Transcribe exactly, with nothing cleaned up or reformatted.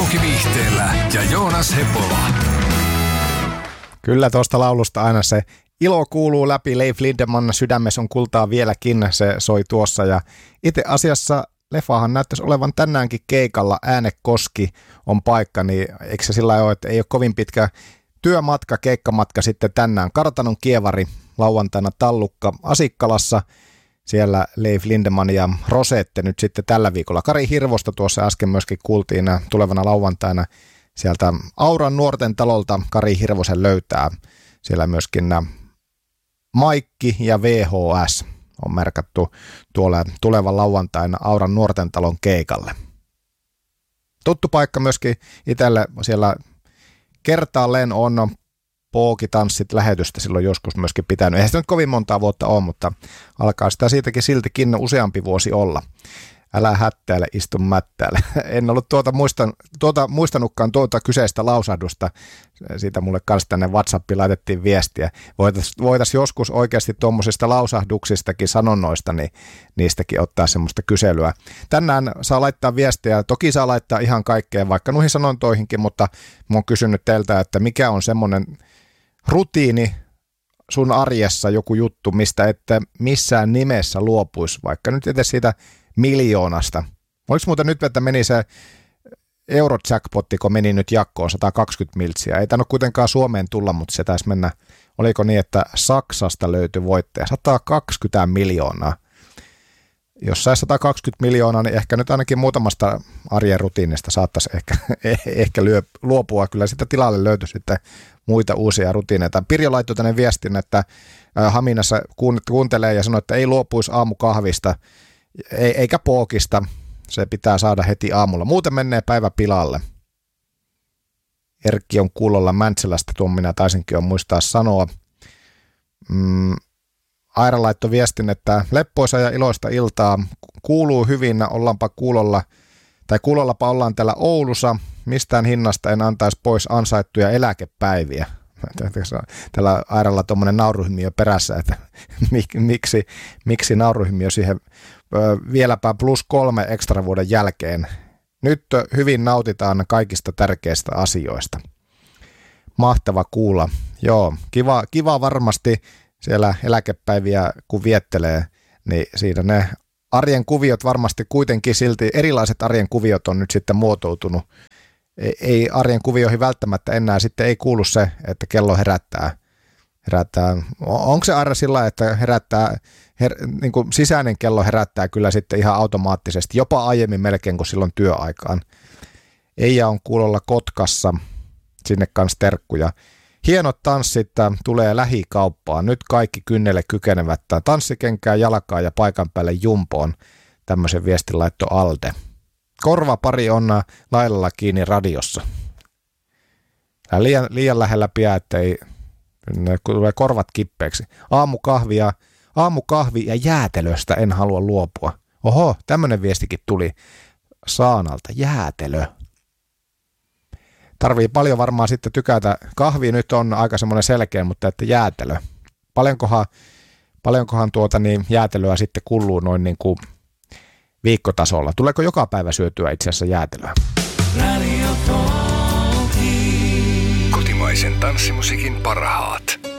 Viihteellä ja Joonas Hepola. Kyllä tuosta laulusta aina se ilo kuuluu läpi. Leif Lindemann, Sydämessä on kultaa vieläkin, se soi tuossa. Ja itse asiassa leffahan näyttäisi olevan tänäänkin keikalla. Äänekoski on paikka, niin eikö se sillä ole, että ei ole kovin pitkä työmatka, keikkamatka sitten tänään. Kartanon kievari lauantaina Tallukka Asikkalassa. Siellä Leif Lindemann ja Rosette nyt sitten tällä viikolla. Kari Hirvosta tuossa äsken myöskin kuultiin tulevana lauantaina sieltä Auran nuorten talolta Kari Hirvosen löytää. Siellä myöskin Maikki ja V H S on merkattu tuolle tulevan lauantaina Auran nuorten talon keikalle. Tuttu paikka myöskin itselle siellä kertaalleen on Pookitanssit lähetystä silloin joskus myöskin pitänyt. Eihän sitä nyt kovin montaa vuotta ole, mutta alkaa sitä siitäkin siltikin useampi vuosi olla. Älä hättäile, istu mättäile. En ollut tuota, muistan, tuota muistanutkaan tuota kyseistä lausahdusta. Siitä mulle kanssa tänne WhatsAppiin laitettiin viestiä. Voitaisiin voitais joskus oikeasti tuommoisista lausahduksistakin, sanonnoista, niin niistäkin ottaa semmoista kyselyä. Tänään saa laittaa viestiä. Toki saa laittaa ihan kaikkea, vaikka noihin sanontoihinkin, mutta mä oon kysynyt teiltä, että mikä on semmoinen rutiini sun arjessa, joku juttu, mistä ette missään nimessä luopuisi, vaikka nyt edes siitä miljoonasta. Oliko muuten nyt, että meni se Eurojackpotti, kun meni nyt jakkoon sata kaksikymmentä miltsiä. Ei tainnut kuitenkaan Suomeen tulla, mutta se taisi mennä. Oliko niin, että Saksasta löytyi voittaja? sata kaksikymmentä miljoonaa. Jos sai sata kaksikymmentä miljoonaa, niin ehkä nyt ainakin muutamasta arjen rutiinista saattaisi ehkä, ehkä lyö, luopua. Kyllä sitä tilalle löytyi sitten muita uusia rutiineita. Pirjo laittoi tänne viestin, että Haminassa kuuntelee ja sanoi, että ei luopuisi aamukahvista eikä pookista. Se pitää saada heti aamulla. Muuten menee päivä pilalle. Erkki on kuulolla Mäntsälästä, tuon minä taisinkin jo muistaa sanoa. Mm, Aira laittoi viestin, että leppoisa ja iloista iltaa. Kuuluu hyvin, ollaanpa kuulolla, tai kuulollapa ollaan täällä Oulussa. Mistään hinnasta en antaisi pois ansaittuja eläkepäiviä. Tällä Airalla tuommoinen nauruhymiö perässä, että miksi, miksi nauruhymiö siihen vieläpä plus kolme ekstra vuoden jälkeen. Nyt hyvin nautitaan kaikista tärkeistä asioista. Mahtava kuulla. Joo, kiva, kiva varmasti siellä eläkepäiviä kun viettelee, niin siinä ne arjen kuviot varmasti kuitenkin silti, erilaiset arjen kuviot on nyt sitten muotoutunut. Ei arjen kuvioihin välttämättä enää sitten ei kuulu se, että kello herättää. herättää. Onko se aina sillä, että herättää, her, niin kuin sisäinen kello herättää kyllä sitten ihan automaattisesti, jopa aiemmin melkein kuin silloin työaikaan. Eija on kuulolla Kotkassa, sinne kanssa terkkuja. Hienot tanssit tulee lähikauppaan, nyt kaikki kynnelle kykenevät. Tanssikenkää, jalkaa ja paikan päälle jumpoon, tämmöisen viestin laitto Alde. Korvapari on lailla kiinni radiossa. Liian, liian lähellä pian, ettei tulee korvat kippeeksi. Aamukahvia, aamukahvi ja jäätelöstä en halua luopua. Oho, tämmöinen viestikin tuli Saanalta. Jäätelö. Tarvii paljon varmaan sitten tykätä. Kahvi nyt on aika semmoinen selkeä, mutta että jäätelö. Paljonkohan, paljonkohan tuota niin jäätelöä sitten kulluu noin niin kuin viikkotasolla. Tuleeko joka päivä syötyä itse asiassa jäätelöä? Kotimaisen tanssimusiikin parhaat.